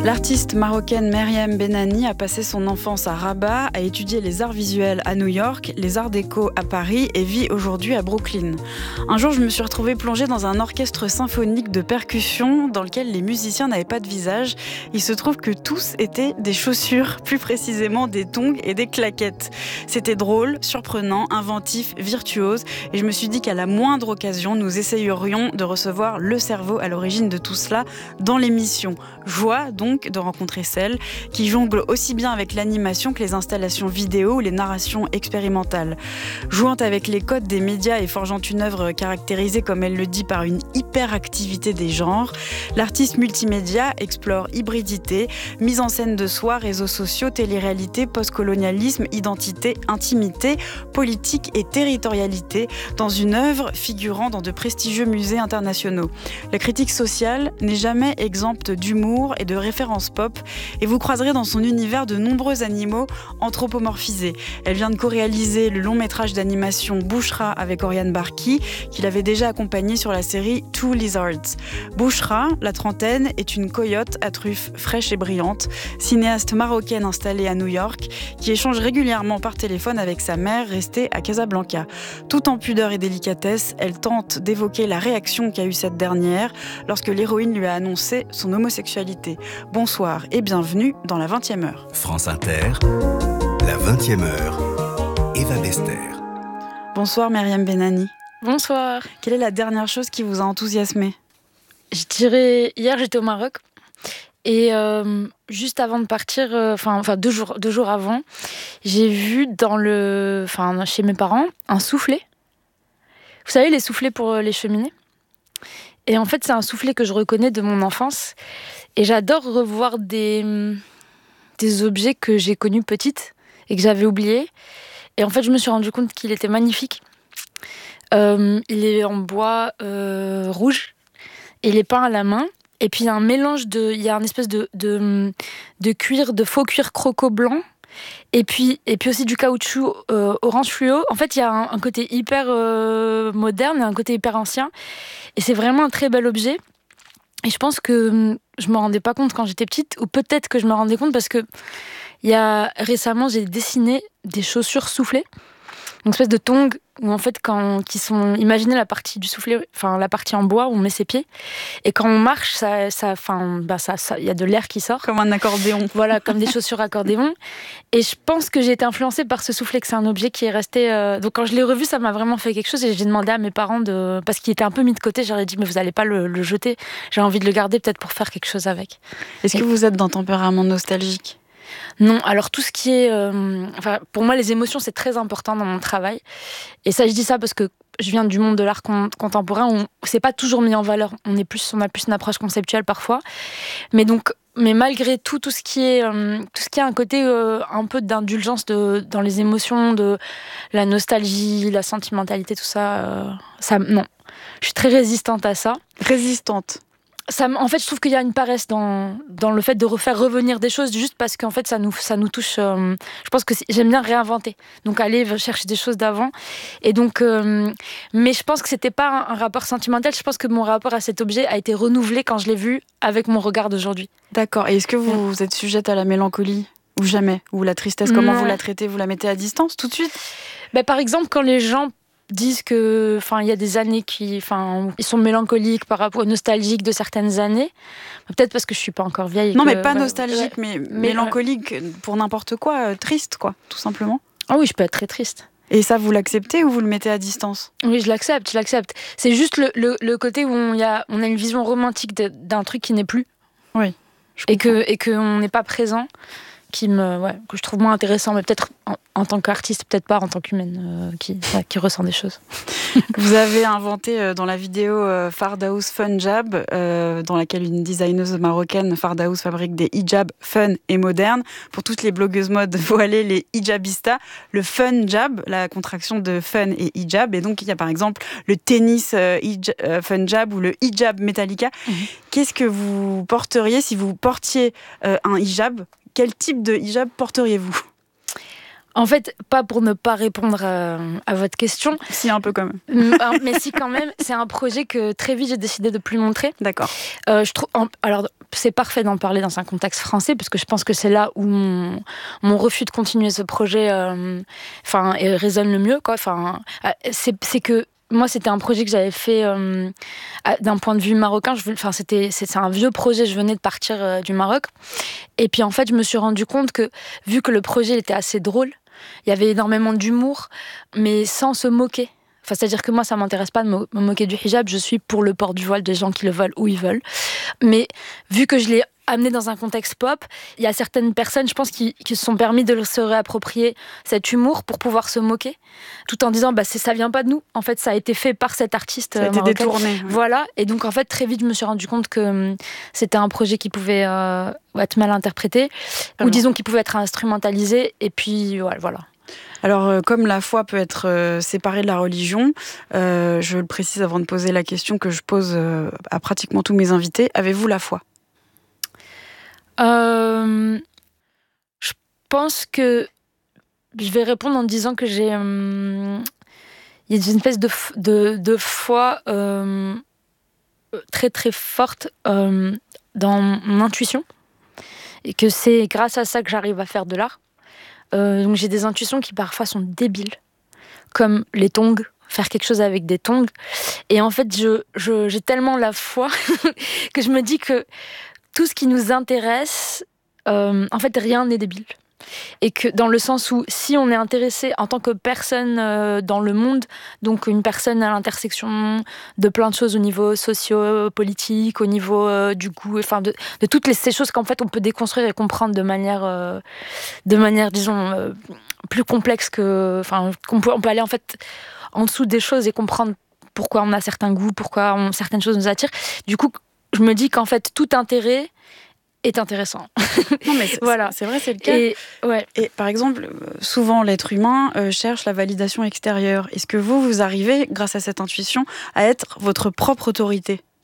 L'artiste marocaine Meriem Benani a passé son enfance à Rabat, a étudié les arts visuels à New York, les arts déco à Paris et vit aujourd'hui à Brooklyn. Un jour, je me suis retrouvée plongée dans un orchestre symphonique de percussion dans lequel les musiciens n'avaient pas de visage. Il se trouve que tous étaient des chaussures, plus précisément des tongs et des claquettes. C'était drôle, surprenant, inventif, virtuose et je me suis dit qu'à la moindre occasion, nous essayerions de recevoir le cerveau à l'origine de tout cela dans l'émission. Joie donc de rencontrer celle qui jongle aussi bien avec l'animation que les installations vidéo ou les narrations expérimentales. Jouant avec les codes des médias et forgeant une œuvre caractérisée, comme elle le dit, par une hyperactivité des genres, l'artiste multimédia explore hybridité, mise en scène de soi, réseaux sociaux, télé-réalité, postcolonialisme, identité, intimité, politique et territorialité dans une œuvre figurant dans de prestigieux musées internationaux. La critique sociale n'est jamais exempte d'humour et de références pop et vous croiserez dans son univers de nombreux animaux anthropomorphisés. Elle vient de co-réaliser le long métrage d'animation Bouchra avec Oriane Barki, qu'il avait déjà accompagné sur la série Two Lizards. Bouchra, la trentaine, est une coyote à truffes fraîches et brillantes, cinéaste marocaine installée à New York, qui échange régulièrement par téléphone avec sa mère restée à Casablanca. Tout en pudeur et délicatesse, elle tente d'évoquer la réaction qu'a eue cette dernière lorsque l'héroïne lui a annoncé son homosexualité. Bonsoir et bienvenue dans la 20e heure. France Inter, la 20e heure, Eva Bester. Bonsoir Meriem Benani. Bonsoir. Quelle est la dernière chose qui vous a enthousiasmé ? Je dirais, hier j'étais au Maroc et juste avant de partir, deux jours avant, j'ai vu chez mes parents un soufflet. Vous savez, les soufflets pour les cheminées ? Et en fait, c'est un soufflet que je reconnais de mon enfance. Et j'adore revoir des objets que j'ai connus petite et que j'avais oubliés. Et en fait, je me suis rendu compte qu'il était magnifique. Il est en bois rouge. Et il est peint à la main. Et puis, il y a un mélange il y a une espèce de cuir, de faux cuir croco blanc. Et puis aussi du caoutchouc orange fluo. En fait, il y a un côté hyper moderne et un côté hyper ancien. Et c'est vraiment un très bel objet. Et je pense que je me rendais pas compte quand j'étais petite, ou peut-être que je me rendais compte parce que récemment, j'ai dessiné des chaussures soufflées. Une espèce de tongs où en fait imaginez la partie du soufflet, enfin la partie en bois où on met ses pieds, et quand on marche, il y a de l'air qui sort. Comme un accordéon. Voilà, comme des chaussures accordéon. Et je pense que j'ai été influencée par ce soufflet, que c'est un objet qui est resté. Donc quand je l'ai revu, ça m'a vraiment fait quelque chose et j'ai demandé à mes parents parce qu'il était un peu mis de côté, j'aurais dit mais vous allez pas le jeter. J'ai envie de le garder peut-être pour faire quelque chose avec. Est-ce que vous êtes d'un tempérament nostalgique ? Non, alors tout ce qui est... pour moi, les émotions, c'est très important dans mon travail. Et ça, je dis ça parce que je viens du monde de l'art contemporain où c'est pas toujours mis en valeur. On a plus une approche conceptuelle parfois. Mais malgré tout ce qui est un côté un peu d'indulgence dans les émotions, de la nostalgie, la sentimentalité, tout ça, non. Je suis très résistante à ça. Résistante. En fait, je trouve qu'il y a une paresse dans le fait de refaire revenir des choses juste parce qu'en fait, ça nous touche. Je pense que j'aime bien réinventer. Donc, aller chercher des choses d'avant. Et donc, mais je pense que c'était pas un rapport sentimental. Je pense que mon rapport à cet objet a été renouvelé quand je l'ai vu avec mon regard d'aujourd'hui. D'accord. Et est-ce que vous êtes sujette à la mélancolie ? Ou jamais ? Ou la tristesse, comment vous la traitez ? Vous la mettez à distance tout de suite ? Par exemple, quand les gens disent que, il y a des années ils sont mélancoliques par rapport nostalgiques de certaines années. Peut-être parce que je suis pas encore vieille. Non, mais pas nostalgique, mais mélancolique pour n'importe quoi, triste, quoi, tout simplement. Ah oui, je peux être très triste. Et ça, vous l'acceptez ou vous le mettez à distance ? Oui, je l'accepte. C'est juste le côté où on a une vision romantique d'un truc qui n'est plus. Oui. Et qu'on n'est pas présent. Que je trouve moins intéressant, mais peut-être en tant qu'artiste, peut-être pas en tant qu'humaine qui ressent des choses. Vous avez inventé dans la vidéo Fardaous Fun Jab, dans laquelle une designeuse marocaine, Fardaous, fabrique des hijabs fun et modernes. Pour toutes les blogueuses mode voilées, les hijabistas, le fun jab, la contraction de fun et hijab. Et donc, il y a par exemple le tennis fun jab ou le hijab Metallica. Qu'est-ce que vous porteriez si vous portiez un hijab ? Quel type de hijab porteriez-vous ? En fait, pas pour ne pas répondre à votre question. Si, un peu quand même. Mais si, quand même, c'est un projet que très vite j'ai décidé de plus montrer. D'accord. Je trouve, alors, c'est parfait d'en parler dans un contexte français, parce que je pense que c'est là où mon refus de continuer ce projet résonne le mieux, quoi. C'est que moi, c'était un projet que j'avais fait d'un point de vue marocain. C'est un vieux projet, je venais de partir du Maroc. Et puis en fait, je me suis rendu compte que, vu que le projet était assez drôle, il y avait énormément d'humour, mais sans se moquer. C'est-à-dire que moi, ça m'intéresse pas de me moquer du hijab. Je suis pour le port du voile des gens qui le veulent où ils veulent. Mais vu que je l'ai amené dans un contexte pop, il y a certaines personnes, je pense, qui se sont permis de se réapproprier cet humour pour pouvoir se moquer, tout en disant ça vient pas de nous. En fait, ça a été fait par cet artiste. Ça a été détourné. Ouais. Voilà. Et donc, en fait, très vite, je me suis rendu compte que c'était un projet qui pouvait être mal interprété, ou disons qui pouvait être instrumentalisé. Et puis, voilà. Alors, comme la foi peut être séparée de la religion, je le précise avant de poser la question que je pose à pratiquement tous mes invités, avez-vous la foi ? Je pense que je vais répondre en disant que il y a une espèce de foi très très forte dans mon intuition, et que c'est grâce à ça que j'arrive à faire de l'art. Donc j'ai des intuitions qui parfois sont débiles, comme les tongs, faire quelque chose avec des tongs. Et en fait, j'ai tellement la foi que je me dis que tout ce qui nous intéresse, en fait, rien n'est débile. Et que dans le sens où, si on est intéressé en tant que personne dans le monde, donc une personne à l'intersection de plein de choses au niveau socio-politique, au niveau du goût, de toutes ces choses qu'en fait on peut déconstruire et comprendre de manière disons, plus complexe on peut aller en fait en dessous des choses et comprendre pourquoi on a certains goûts, pourquoi certaines choses nous attirent. Du coup, je me dis qu'en fait, tout intérêt est intéressant. Non, mais voilà. C'est vrai, c'est le cas. Et par exemple, souvent, l'être humain cherche la validation extérieure. Est-ce que vous arrivez, grâce à cette intuition, à être votre propre autorité ?